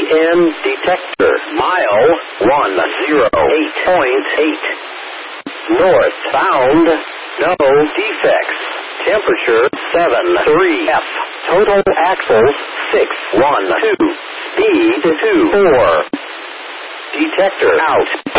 EM detector. Mile 108.8. Northbound, no defects. Temperature 73F. Total axles 612. Speed 24. Detector out.